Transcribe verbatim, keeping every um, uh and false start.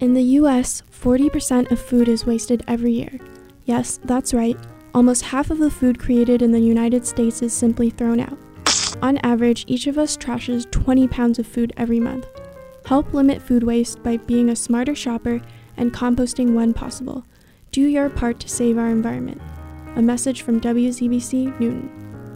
In the U S, forty percent of food is wasted every year. Yes, that's right. Almost half of the food created in the United States is simply thrown out. On average, each of us trashes twenty pounds of food every month. Help limit food waste by being a smarter shopper and composting when possible. Do your part to save our environment. A message from W Z B C Newton.